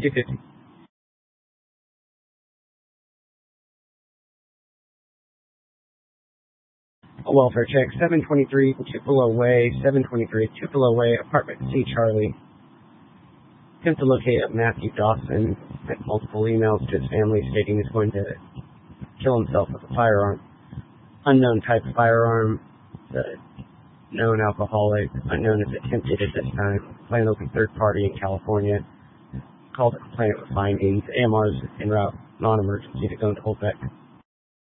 250. A welfare check, 723 Tupelo Way, 723 Tupelo Way, apartment C, Charlie. Attempt to locate Matthew Dawson. Sent multiple emails to his family stating he's going to kill himself with a firearm. Unknown type of firearm. Known alcoholic. Unknown as attempted at this time. Plan local third party in California. Called the complainant with findings. AMR's en route. Non-emergency to go into Holbeck.